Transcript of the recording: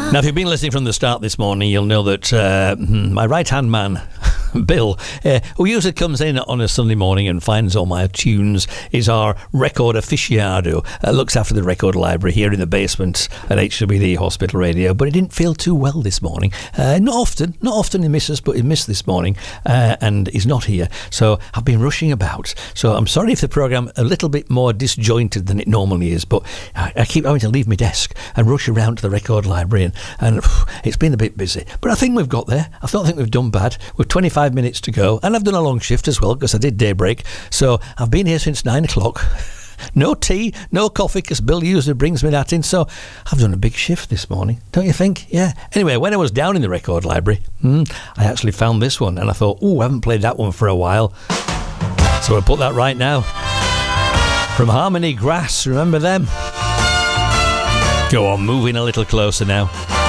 Now, if you've been listening from the start this morning, you'll know that my right-hand man, Bill, who usually comes in on a Sunday morning and finds all my tunes, is our record aficionado. Looks after the record library here in the basement at HWD Hospital Radio, but he didn't feel too well this morning. Not often he misses, but he missed this morning, and he's not here. So I've been rushing about. So I'm sorry if the programme a little bit more disjointed than it normally is, but I keep having to leave my desk and rush around to the record library, and it's been a bit busy. But I think we've got there. I don't think we've done bad. We've 25 minutes to go, and I've done a long shift as well because I did daybreak, so I've been here since 9 o'clock. No tea, no coffee, because Bill usually brings me that in, so I've done a big shift this morning, don't you think? Yeah. Anyway, when I was down in the record library, I actually found this one, and I thought, I haven't played that one for a while, so I'll put that right now. From Harmony Grass, remember them? Go on, move in a little closer now.